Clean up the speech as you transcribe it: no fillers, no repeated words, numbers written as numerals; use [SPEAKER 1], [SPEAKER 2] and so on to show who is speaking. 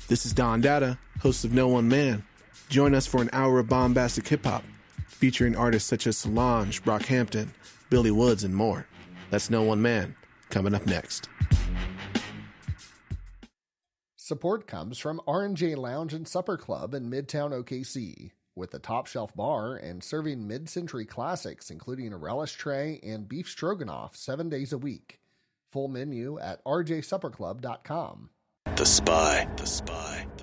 [SPEAKER 1] This is Don Dada, host of No One Man. Join us for an hour of bombastic hip-hop, featuring artists such as Solange, Brockhampton, Billy Woods, and more. That's No One Man, coming up next.
[SPEAKER 2] Support comes from R&J Lounge and Supper Club in Midtown OKC. With a top-shelf bar and serving mid-century classics including a relish tray and beef stroganoff 7 days a week. Full menu at rjsupperclub.com.
[SPEAKER 3] The Spy.